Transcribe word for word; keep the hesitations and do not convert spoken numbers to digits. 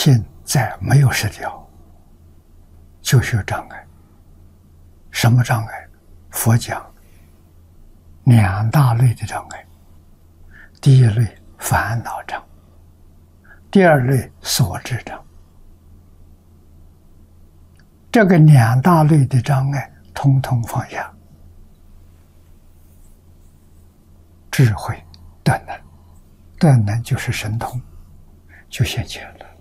现在没有失掉，就是有障碍。什么障碍？佛讲两大类的障碍。第一类烦恼障，第二类所知障。这个两大类的障碍统统放下，智慧断能，断能就是神通，就现前了。